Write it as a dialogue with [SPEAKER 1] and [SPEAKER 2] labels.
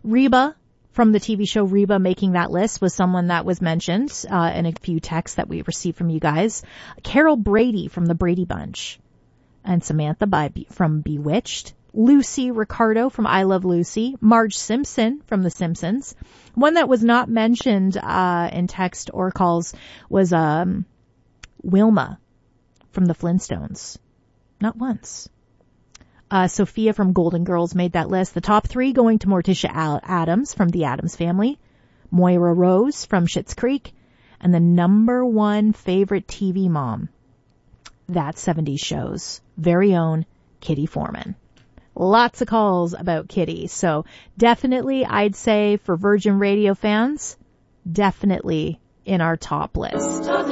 [SPEAKER 1] Reba from the TV show Reba making that list was someone that was mentioned in a few texts that we received from you guys. Carol Brady from the Brady Bunch. And Samantha from Bewitched. Lucy Ricardo from I Love Lucy. Marge Simpson from The Simpsons. One that was not mentioned in text or calls was Wilma from the Flintstones. Not once. Sophia from Golden Girls made that list. The top 3 going to Morticia Addams from The Addams Family, Moira Rose from Schitt's Creek, and the number 1 favorite TV mom, That 70s Show's very own Kitty Foreman. Lots of calls about Kitty. So definitely, I'd say for Virgin Radio fans, definitely in our top list.